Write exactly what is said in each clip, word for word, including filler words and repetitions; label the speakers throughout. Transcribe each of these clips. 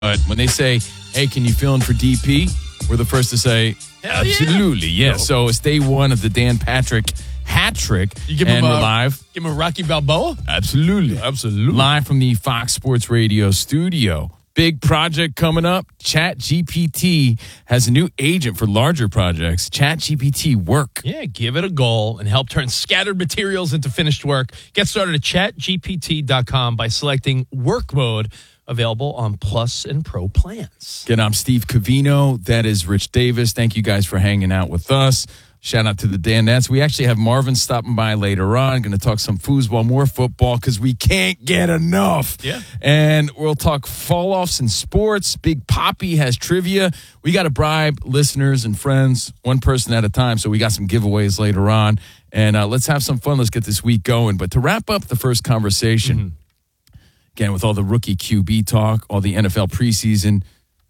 Speaker 1: But when they say, hey, can you fill in for D P? We're the first to say,
Speaker 2: Hell yeah.
Speaker 1: absolutely, yeah. So it's day one of the Dan Patrick hat trick.
Speaker 2: You give
Speaker 1: and
Speaker 2: him
Speaker 1: we're
Speaker 2: a,
Speaker 1: live.
Speaker 2: Give him a Rocky Balboa?
Speaker 1: Absolutely.
Speaker 2: Absolutely.
Speaker 1: Live from the Fox Sports Radio studio. Big project coming up. ChatGPT has a new agent for larger projects. ChatGPT Work.
Speaker 2: Yeah, give it a goal and help turn scattered materials into finished work. Get started at chat G P T dot com by selecting work mode, available on Plus and Pro plans.
Speaker 1: Again, I'm Steve Covino. That is Rich Davis. Thank you guys for hanging out with us. Shout out to the Danettes. We actually have Marvin stopping by later on. Going to talk some foosball, more football, because we can't get enough.
Speaker 2: Yeah.
Speaker 1: And we'll talk fall-offs in sports. Big Poppy has trivia. We got to bribe listeners and friends, one person at a time, so we got some giveaways later on. And uh, let's have some fun. Let's get this week going. But to wrap up the first conversation, mm-hmm. again, with all the rookie Q B talk, all the N F L preseason,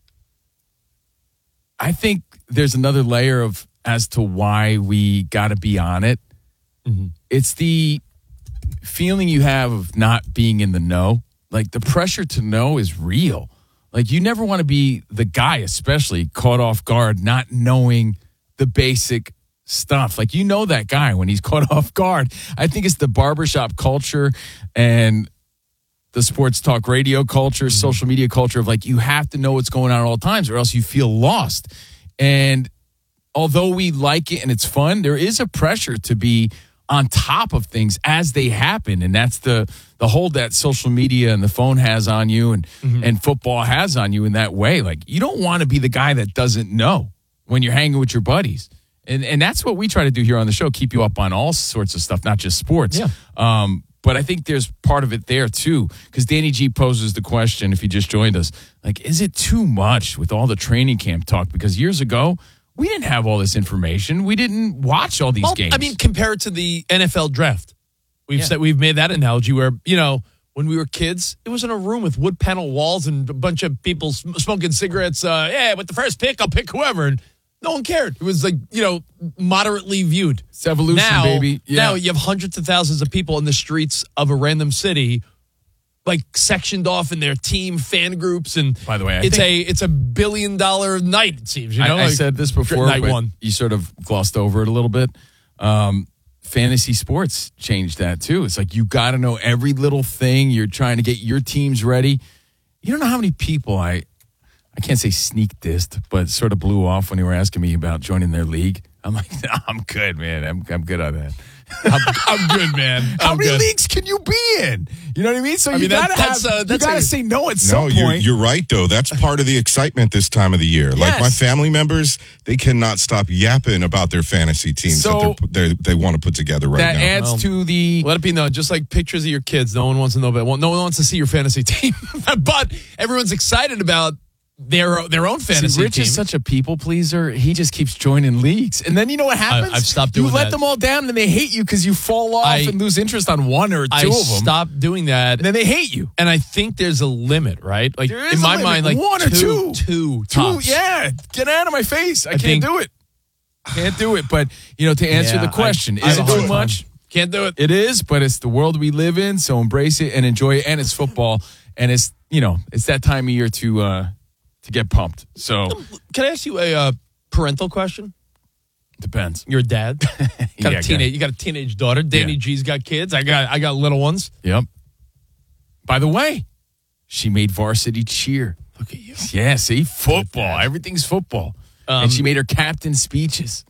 Speaker 1: I think there's another layer of as to why we got to be on it. Mm-hmm. It's the feeling you have of not being in the know. Like, the pressure to know is real. Like, you never want to be the guy, especially caught off guard, not knowing the basic stuff. Like, you know that guy when he's caught off guard. I think it's the barbershop culture and the sports talk radio culture, mm-hmm. social media culture of, like, you have to know what's going on at all times or else you feel lost. And although we like it and it's fun, there is a pressure to be on top of things as they happen. And that's the the hold that social media and the phone has on you and, mm-hmm. and football has on you in that way. Like, you don't want to be the guy that doesn't know when you're hanging with your buddies. And and that's what we try to do here on the show, keep you up on all sorts of stuff, not just sports.
Speaker 2: Yeah.
Speaker 1: Um, but I think there's part of it there, too, because Danny G poses the question, if you just joined us, like, is it too much with all the training camp talk? Because years ago, we didn't have all this information. We didn't watch all these
Speaker 2: well,
Speaker 1: games.
Speaker 2: I mean, compare it to the N F L draft. We've
Speaker 1: yeah.
Speaker 2: said we've made that analogy where, you know, when we were kids, it was in a room with wood panel walls and a bunch of people sm- smoking cigarettes. Uh, yeah, with the first pick, I'll pick whoever. And no one cared. It was like, you know, moderately viewed.
Speaker 1: It's evolution,
Speaker 2: now,
Speaker 1: baby. Yeah.
Speaker 2: Now you have hundreds of thousands of people in the streets of a random city, like, sectioned off in their team fan groups, and
Speaker 1: by the way, I
Speaker 2: it's
Speaker 1: think,
Speaker 2: a it's a billion dollar night. It seems. You know,
Speaker 1: I, I
Speaker 2: like,
Speaker 1: said this before,
Speaker 2: night
Speaker 1: but
Speaker 2: one.
Speaker 1: You sort of glossed over it a little bit. Um, fantasy sports changed that too. It's like you got to know every little thing. You're trying to get your teams ready. You don't know how many people I I can't say sneak dissed, but sort of blew off when they were asking me about joining their league. I'm like, no, I'm good, man. I'm I'm good on that.
Speaker 2: I'm, I'm good, man. I'm
Speaker 1: How many
Speaker 2: good.
Speaker 1: leagues can you be in? You know what I mean? So
Speaker 2: I
Speaker 1: you
Speaker 2: mean, that-
Speaker 1: gotta
Speaker 2: that's,
Speaker 1: have,
Speaker 2: uh,
Speaker 1: you
Speaker 2: that's
Speaker 1: gotta
Speaker 2: a-
Speaker 1: say no at
Speaker 3: No,
Speaker 1: some
Speaker 3: you're,
Speaker 1: point.
Speaker 3: you're right, though. That's part of the excitement this time of the year. Like,
Speaker 1: Yes.
Speaker 3: my family members, they cannot stop yapping about their fantasy teams
Speaker 1: So-
Speaker 3: that they're, they're, they want to put together right
Speaker 1: that
Speaker 3: now.
Speaker 1: adds
Speaker 2: Well,
Speaker 1: to the
Speaker 2: Let it be known, just like pictures of your kids, no one wants to know about. Well, no one wants to see your fantasy team, but everyone's excited about their their own fantasy
Speaker 1: See, Rich
Speaker 2: team.
Speaker 1: is such a people pleaser. He just keeps joining leagues, and then you know what happens?
Speaker 2: I've stopped doing
Speaker 1: You let
Speaker 2: that.
Speaker 1: them all down, and they hate you because you fall off
Speaker 2: I-
Speaker 1: and lose interest on one or two
Speaker 2: I
Speaker 1: of them.
Speaker 2: stopped doing that,
Speaker 1: And then they hate you.
Speaker 2: and I think there's a limit, right? Like,
Speaker 1: There is
Speaker 2: in
Speaker 1: a
Speaker 2: my
Speaker 1: limit.
Speaker 2: mind, like
Speaker 1: One or two.
Speaker 2: two, two,
Speaker 1: Two,
Speaker 2: tops.
Speaker 1: yeah, get out of my face. I,
Speaker 2: I
Speaker 1: can't
Speaker 2: think-
Speaker 1: do it. Can't do it. But you know, to answer
Speaker 2: Yeah,
Speaker 1: the question,
Speaker 2: I- I
Speaker 1: is
Speaker 2: have
Speaker 1: it
Speaker 2: a
Speaker 1: too
Speaker 2: hard
Speaker 1: much?
Speaker 2: time. Can't do it.
Speaker 1: It is, but it's the world we live in, so embrace it and enjoy it. And it's football, and it's you know, it's that time of year to uh, to get pumped. So
Speaker 2: Can I ask you a uh, parental question?
Speaker 1: depends.
Speaker 2: You're a dad. got
Speaker 1: Yeah,
Speaker 2: a teenage.
Speaker 1: okay.
Speaker 2: You got a teenage daughter. Danny
Speaker 1: Yeah.
Speaker 2: G's got kids. I got I got little ones.
Speaker 1: Yep. By the way, she made varsity cheer.
Speaker 2: Look at you.
Speaker 1: Yeah, see, football. Everything's football.
Speaker 2: Um,
Speaker 1: and she made her captain speeches.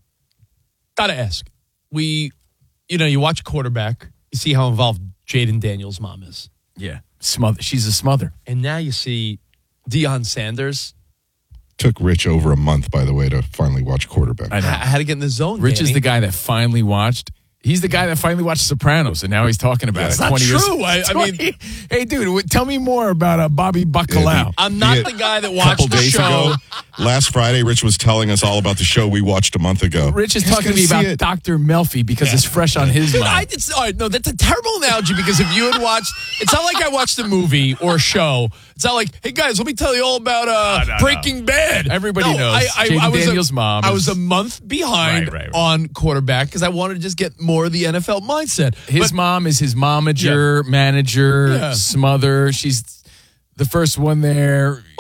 Speaker 2: Gotta ask. We, you know, you watch quarterback. You see how involved Jaden Daniels' mom is,
Speaker 1: Yeah, smother. She's a smother.
Speaker 2: and now you see Deion Sanders.
Speaker 3: Took Rich over a month, by the way, to finally watch quarterback.
Speaker 1: I
Speaker 2: I
Speaker 1: know.
Speaker 2: had to get in the zone.
Speaker 1: Rich is
Speaker 2: Danny.
Speaker 1: the guy that finally watched. He's the guy that finally watched Sopranos, and now he's talking about
Speaker 3: Yeah,
Speaker 1: it.
Speaker 3: it's
Speaker 2: not
Speaker 1: twenty
Speaker 2: true.
Speaker 1: years.
Speaker 2: I- I mean-
Speaker 1: hey, dude, w- tell me more about uh, Bobby Bacalao.
Speaker 3: Yeah,
Speaker 2: I'm not
Speaker 3: Yeah.
Speaker 2: the guy that
Speaker 3: A couple
Speaker 2: watched the
Speaker 3: days
Speaker 2: show.
Speaker 3: ago, last Friday, Rich was telling us all about the show we watched a month ago.
Speaker 1: Rich is
Speaker 3: He's
Speaker 1: talking to
Speaker 3: gonna
Speaker 1: me
Speaker 3: see
Speaker 1: about
Speaker 3: it.
Speaker 1: Doctor Melfi because it's fresh on his
Speaker 2: Dude, I
Speaker 1: mind.
Speaker 2: did. All right, no, that's a terrible analogy because if you had watched, it's not like I watched a movie or a show. It's not like, hey guys, let me tell you all about uh,
Speaker 1: No, no,
Speaker 2: Breaking Bad.
Speaker 1: Everybody
Speaker 2: No,
Speaker 1: knows.
Speaker 2: I, I,
Speaker 1: Jaden
Speaker 2: I was
Speaker 1: Daniels'
Speaker 2: a,
Speaker 1: mom
Speaker 2: I
Speaker 1: is-
Speaker 2: was a month behind
Speaker 1: Right, right, right.
Speaker 2: on quarterback because I wanted to just get more of the N F L mindset.
Speaker 1: His
Speaker 2: But-
Speaker 1: mom is his momager, manager,
Speaker 2: Yeah.
Speaker 1: smother. She's the first one there.